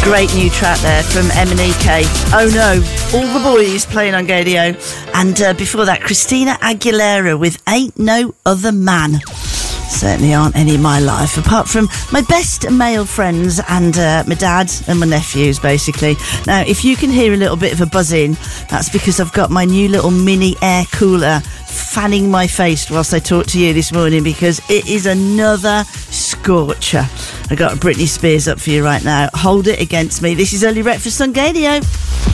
Great new track there from M&EK. Oh no, All the Boys playing on Gadio. And before that, Christina Aguilera with Ain't No Other Man. Certainly aren't any in my life, apart from my best male friends and my dad and my nephews, basically. Now, if you can hear a little bit of a buzzing, that's because I've got my new little mini air cooler fanning my face whilst I talk to you this morning, because it is another scorcher. I got Britney Spears up for you right now. Hold it against me. This is Early Breakfast on Gadio.